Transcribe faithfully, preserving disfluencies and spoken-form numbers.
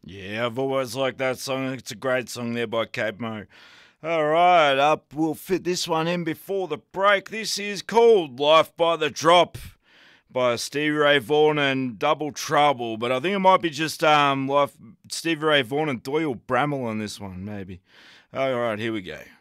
Yeah, I've always liked that song. It's a great song there by Cape Mo. All right, up. We'll fit this one in before the break. This is called Life by the Drop by Stevie Ray Vaughan and Double Trouble. But I think it might be just um Life Stevie Ray Vaughan and Doyle Bramall on this one, maybe. All right, here we go.